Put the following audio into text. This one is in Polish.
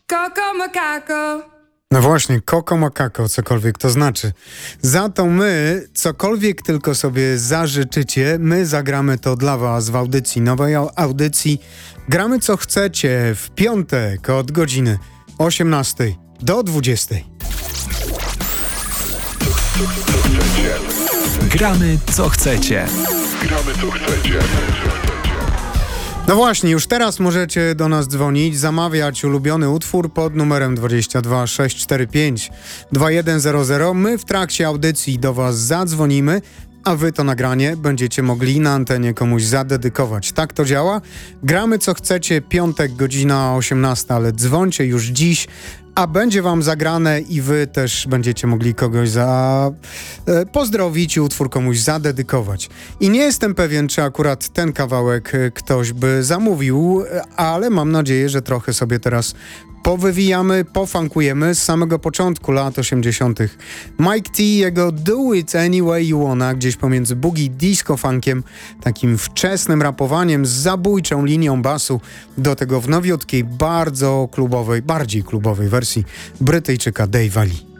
Coco Macaco. No właśnie, Coco Macaco, cokolwiek to znaczy. Za to my, cokolwiek tylko sobie zażyczycie, my zagramy to dla was w audycji, nowej audycji. Gramy co chcecie w piątek od godziny 18 do 20. Gramy co chcecie. Gramy co chcecie. No właśnie, już teraz możecie do nas dzwonić, zamawiać ulubiony utwór pod numerem 22 645 2100. My w trakcie audycji do was zadzwonimy, a wy to nagranie będziecie mogli na antenie komuś zadedykować. Tak to działa. Gramy co chcecie, piątek, godzina 18, ale dzwońcie już dziś, a będzie wam zagrane i wy też będziecie mogli kogoś pozdrowić i utwór komuś zadedykować. I nie jestem pewien, czy akurat ten kawałek ktoś by zamówił, ale mam nadzieję, że trochę sobie teraz powywijamy, pofunkujemy z samego początku lat 80. Mike T, jego Do It Any Way You Wanna, gdzieś pomiędzy boogie disco funkiem, takim wczesnym rapowaniem z zabójczą linią basu, do tego w nowiutkiej, bardziej klubowej wersji Brytyjczyka Dave'a Lee.